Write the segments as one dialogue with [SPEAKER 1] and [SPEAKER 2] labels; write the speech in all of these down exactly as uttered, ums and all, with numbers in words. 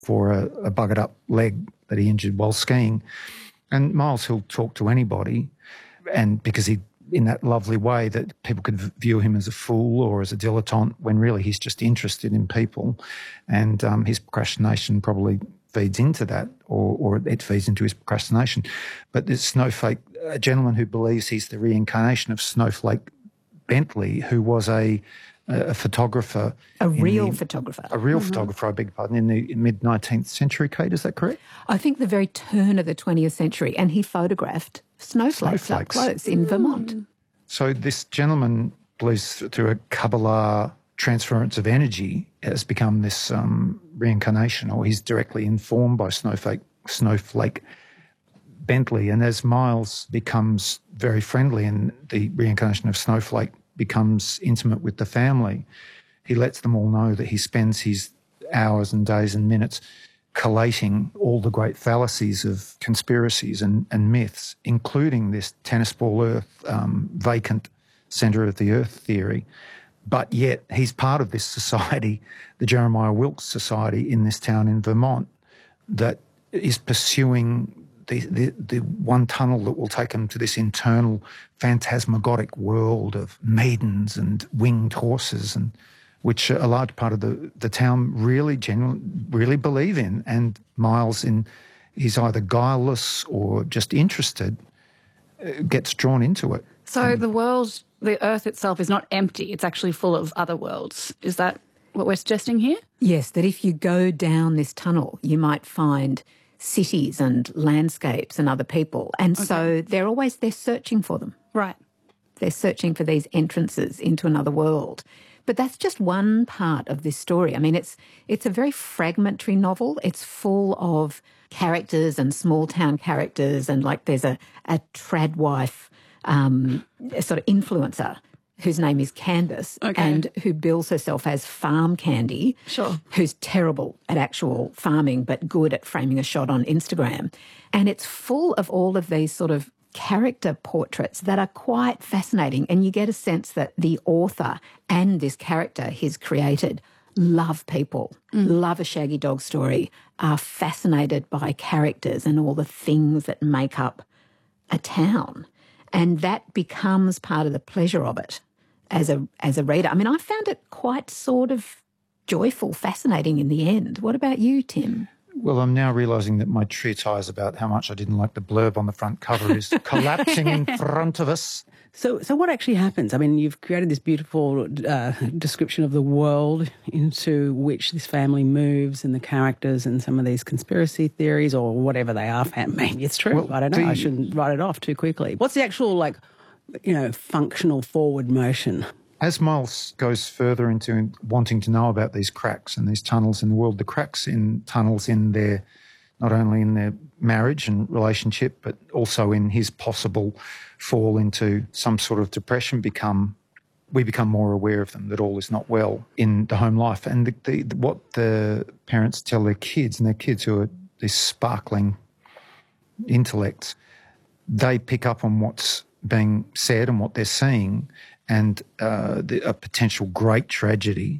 [SPEAKER 1] for a, a buggered up leg that he injured while skiing. And Miles Hill talked to anybody, and because he, in that lovely way that people could view him as a fool or as a dilettante, when really he's just interested in people. And um, his procrastination probably feeds into that, or, or it feeds into his procrastination. But this Snowflake, a gentleman who believes he's the reincarnation of Snowflake Bentley, who was a, a photographer.
[SPEAKER 2] A real
[SPEAKER 1] the,
[SPEAKER 2] photographer.
[SPEAKER 1] A real
[SPEAKER 2] mm-hmm.
[SPEAKER 1] photographer, I beg your pardon, in the mid-nineteenth century, Kate, is that correct?
[SPEAKER 2] I think the very turn of the twentieth century, and he photographed snowflakes,
[SPEAKER 1] snowflakes.
[SPEAKER 2] up close in mm. Vermont.
[SPEAKER 1] So this gentleman believes through a Kabbalah transference of energy has become this um, reincarnation, or he's directly informed by Snowflake, Snowflake Bentley. And as Miles becomes very friendly and the reincarnation of Snowflake becomes intimate with the family, he lets them all know that he spends his hours and days and minutes collating all the great fallacies of conspiracies and, and myths, including this tennis ball Earth, um, vacant centre of the Earth theory. But yet he's part of this society, the Jeremiah Wilkes Society in this town in Vermont, that is pursuing the, the, the one tunnel that will take him to this internal phantasmagoric world of maidens and winged horses, and which a large part of the, the town really genuinely, really believe in. And Miles, in he's either guileless or just interested, uh, gets drawn into it.
[SPEAKER 3] So the world, the Earth itself is not empty. It's actually full of other worlds. Is that what we're suggesting here?
[SPEAKER 2] Yes, that if you go down this tunnel, you might find cities and landscapes and other people. And okay. so they're always, they're searching for them.
[SPEAKER 3] Right.
[SPEAKER 2] They're searching for these entrances into another world. But that's just one part of this story. I mean, it's it's a very fragmentary novel. It's full of characters and small-town characters, and like there's a, a tradwife um, a sort of influencer whose name is Candace, okay. and who bills herself as Farm Candy,
[SPEAKER 3] sure.
[SPEAKER 2] who's terrible at actual farming but good at framing a shot on Instagram. And it's full of all of these sort of character portraits that are quite fascinating, and you get a sense that the author and this character he's created love people, mm. love a shaggy dog story, are fascinated by characters and all the things that make up a town. And that becomes part of the pleasure of it as a as a reader. I mean, I found it quite sort of joyful, fascinating in the end. What about you, Tim?
[SPEAKER 1] Well, I'm now realising that my treatise about how much I didn't like the blurb on the front cover is collapsing in front of us.
[SPEAKER 4] So so what actually happens? I mean, you've created this beautiful uh, description of the world into which this family moves, and the characters and some of these conspiracy theories or whatever they are. Maybe it's true. Well, I don't know. Do I shouldn't write it off too quickly. What's the actual, like, you know, functional forward motion?
[SPEAKER 1] As Miles goes further into wanting to know about these cracks and these tunnels in the world, the cracks in tunnels in their, not only in their marriage and relationship, but also in his possible fall into some sort of depression, become, we become more aware of them, that all is not well in the home life. And the, the, what the parents tell their kids, and their kids who are these sparkling intellects, they pick up on what's being said and what they're seeing, and uh, the, a potential great tragedy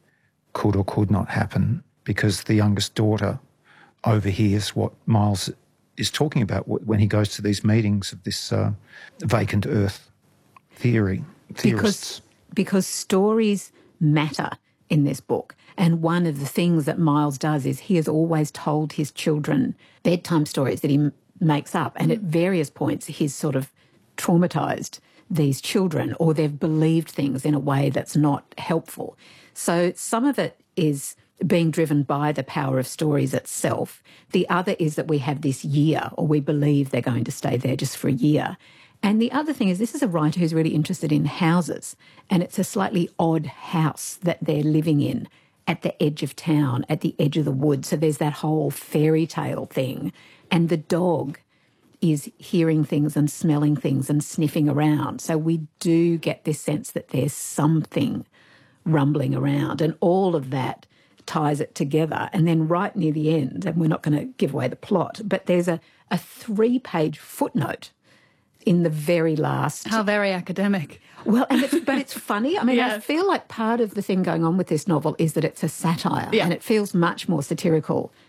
[SPEAKER 1] could or could not happen because the youngest daughter overhears what Miles is talking about when he goes to these meetings of this uh, vacant earth theory.
[SPEAKER 2] Because, because stories matter in this book. And one of the things that Miles does is he has always told his children bedtime stories that he m- makes up. And at various points he's sort of traumatised these children, or they've believed things in a way that's not helpful. So some of it is being driven by the power of stories itself. The other is that we have this year, or we believe they're going to stay there just for a year. And the other thing is, this is a writer who's really interested in houses, and it's a slightly odd house that they're living in at the edge of town, at the edge of the woods. So there's that whole fairy tale thing. And the dog is hearing things and smelling things and sniffing around. So we do get this sense that there's something rumbling around, and all of that ties it together. And then right near the end, and we're not going to give away the plot, but there's a, a three-page footnote in the very last.
[SPEAKER 3] How very academic.
[SPEAKER 2] Well, and it's, but it's funny. I mean,
[SPEAKER 3] yeah.
[SPEAKER 2] I feel like part of the thing going on with this novel is that it's a satire,
[SPEAKER 3] yeah.
[SPEAKER 2] and it feels much more satirical